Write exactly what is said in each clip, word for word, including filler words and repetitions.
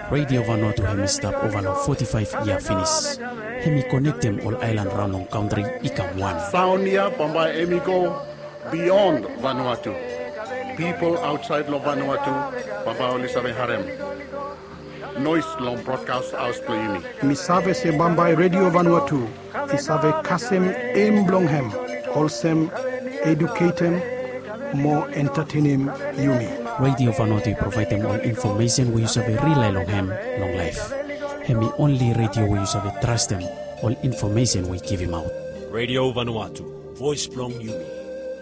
Radio Vanuatu hemi stop over long forty-five year finish. Hemi connect them all island round on country ikam one. Saunia Pamba Emiko beyond Vanuatu. People outside of Vanuatu, Pamba Olisabe Harem. Noise long broadcast aus Playuni. Misave se Bambai Radio Vanuatu. Isave Kasem Emblonghem. Wholesome, educating, more entertaining Yumi. Radio Vanuatu provide them all information we use of a rely long ham, long life. Hemi only radio we use of a trust them, all information we give him out. Radio Vanuatu, voice blong Yumi.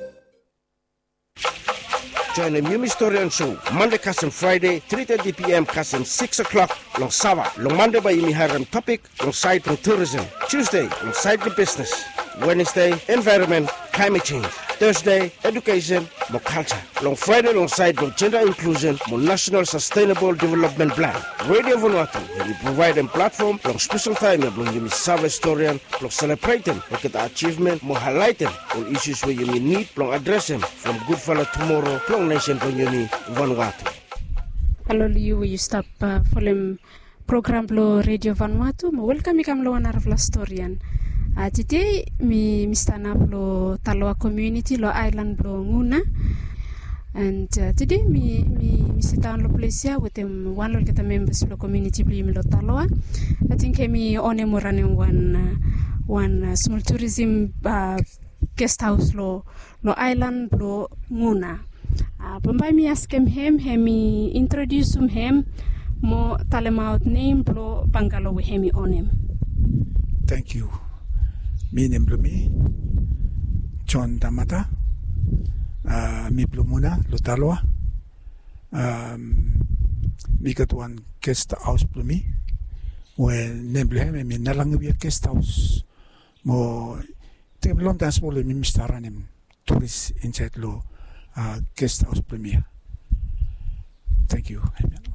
Join the Yumi Historian Show, Monday Kasem Friday, three thirty p.m. Kasem six o'clock, long Sava, long Monday by Yumi Harem topic, long side from tourism. Tuesday, long side the business. Wednesday, environment, climate change. Thursday, education, more culture. Long Friday, alongside more gender inclusion, more national sustainable development plan. Radio Vanuatu, we provide a platform, long special time, long you serve historian, long celebrate them, look at the achievement, more highlight them, all issues where you need, long address them, from good fellow tomorrow, long nation, long you need, Vanuatu. Hello, you, you stop uh, for them program, lo Radio Vanuatu, welcome, you lo one of historian. Uh, today, mi mistana lo Taloa community lo island lo Nguna, and uh, today mi mi mi sit down lo place here with them one of the members lo community bli lo Taloa. I think mi one mo running one uh, one uh, small tourism uh, guest house lo lo island lo Nguna. Uh, Pambai mi ask him him hemi introduce him him mo talema out name lo bangalo we hemi on him. Thank you. Mi name Blumi, John Damata, uh, mi Blumuna, Lutaloa, um, mi got one guest house Blumi, when name Blum, mi nalangi guest house, mo te blom dance mo le mi mistaranim tourist inside lo uh, guest house Blumi. Thank you.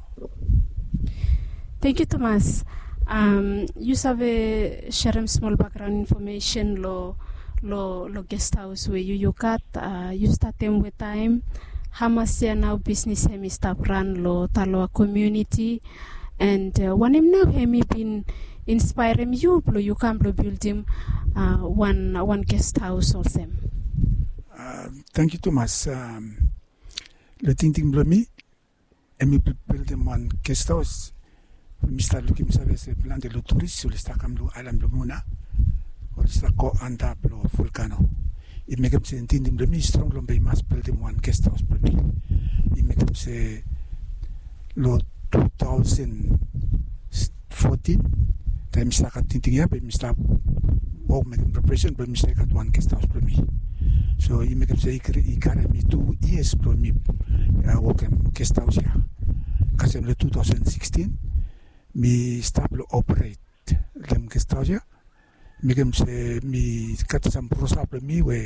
Thank you, Thomas. Um, you have a share small background information lo lo lo guest house where you you got uh, you start them with time. Hamasia now business hemi start run lo Taloa community, and uh, one him now hemi been inspiring you lo you can build him uh, one one guest house also. Uh, thank you, Thomas. Um, le ting ting blomi, hemi build him one guest house. Mister Lukim Savese plan de lo tourist sur l'Istakam lo Island lo Muna or l'Istako anda lo Vulcano. I make up se intindim lo mi strong lo be mas building one guest house for me. I make up se lo twenty fourteen time Mistaka tinting ya be Mister walk making preparation but Mister got one guest house for me. So I make up se I carry me two years for me uh, walk guest house ya. Kasi lo twenty sixteen mi stable operate them guest house mi gem se mi kat some prosable mi we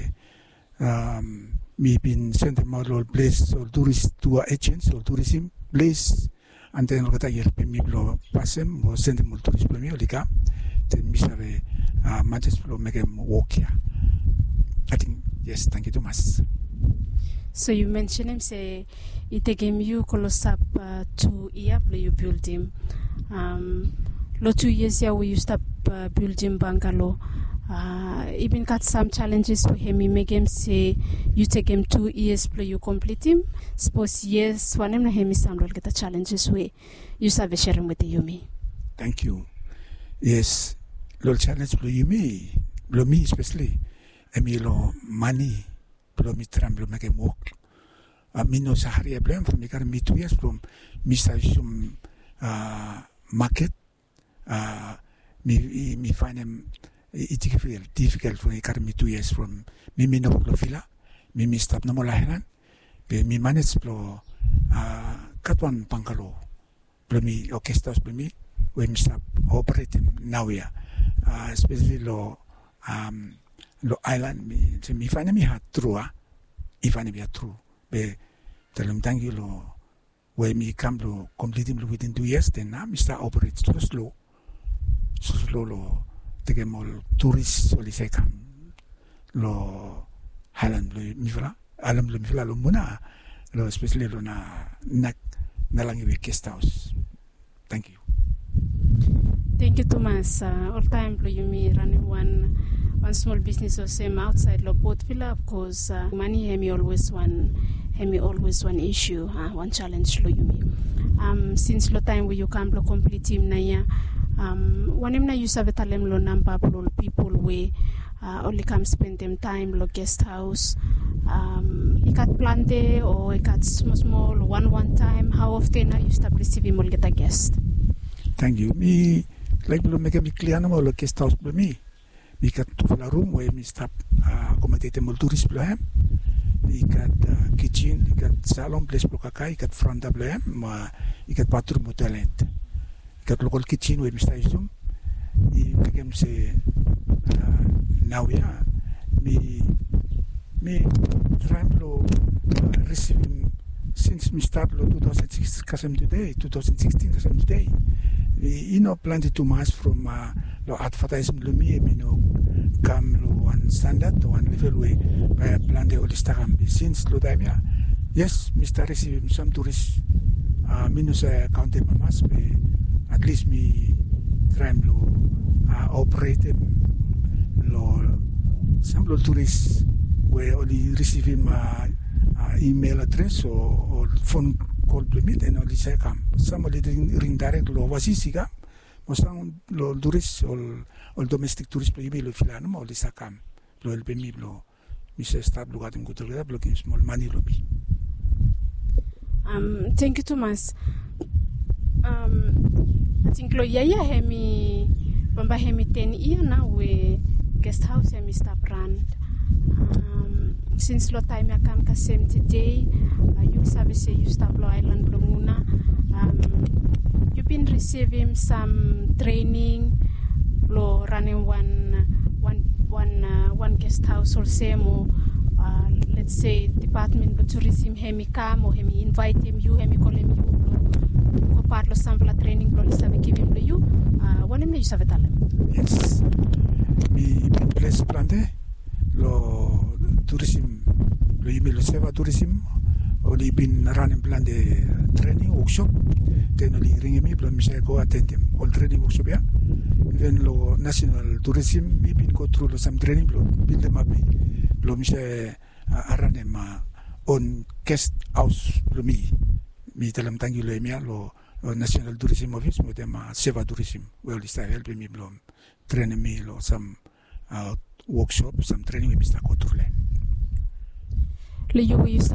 um mi been sent them all place or tourist tour agents or tourism place and then kata yel mi blo pasem or send them tourist mi lika then mi sabe uh manches blo make them walk here. I think yes, thank you Thomas. So you mentioned him say it gave you colosap uh, two year you build him. Um, lo two years here we used to uh, building bungalow. Uh, even got some challenges with him. He make him say you take him two years play you complete him. Suppose yes, one him na him some will get the challenges way. You have sharing with the Yumi. Thank you. Yes, lo challenge play Yumi, lo me especially. Emi lo money, lo me tram lo make him walk. Uh, me no sahari blame from me got me two years from me some uh, market. Uh, me me find him it's difficult difficult for me got me two years from me me no profila me me stop no more lahiran be me manage pro uh, cut one bungalow pro me orchestras pro me when me stop operating now ya uh, especially lo um lo island me so me find me hat true ah if I be true be telum tangi lo when me come lo completing within two years then now me start operate so slow so slow lo tege mol tourist so li sekam lo halan lo mifla alam lo mifla lo muna lo especially lo na nak na lang guest house. Thank you. Thank you, Thomas. Uh, all time, you me running one one small business or same outside lo Port Villa. Of course, uh, money hemi always one hemi always one issue, uh, one challenge lo you me. Um, since lo time where you come lo complete team na ya, um, one him na you save talem lo number lo people we uh, only come spend them time lo guest house. Um, ikat plante or ikat small small one one time. How often are you start receiving more get a guest? Thank you. Me like belum make me clear nama lo guest house belum me. Me kat tu fala room where me stop uh, accommodate more tourist belum. Ikat uh, kitchen, ikat salon place belum kakai, ikat front belum. Ma ikat bathroom talent. Ikat local kitchen where me stay zoom. I make me say uh, now ya me me trying to uh, receive since me start lo two thousand six kasem today, two thousand sixteen kasem today. We you know plenty too much from uh, lo advertisement lo me me no come lo one standard to one level way by plenty all Instagram since lo time ya yes me start receiving some tourists uh, minus uh, counted mamas be at least me try lo uh, operate lo some lo tourists we only receive him uh, uh, email address or, or phone call to me then only say come some only ring direct lo wasisi ka mostang lo tourist or or domestic tourist pe lo filano mo only sa come lo el mi lo mi se start lo gating gutul ga lo kim small money lo bi. Um thank you Thomas. Um I think lo yaya hemi bamba hemi ten year na we guest house hemi start brand. Um, since lo time ya kam kasem today, uh, you service you stop lo island lo muna. Um, you've been receiving some training lo running one one one uh, one guest house or same or uh, let's say department of tourism hemi kam or hemi invite him you hemi call him you lo ko part lo sample training lo sabe give him lo you uh, one him you sabe talem. Yes, we place plante lo tourism lo email seva tourism only been running plan the training workshop then only ring me plan me say go attend them all training workshop ya even lo national tourism we been go through lo some training lo build them up lo me say uh, arane ma on guest house lo me me telam tangi lo emia lo national tourism office mo dem seva tourism well this help me lo train me lo some uh, workshop, some training with Mister Koturle. Le you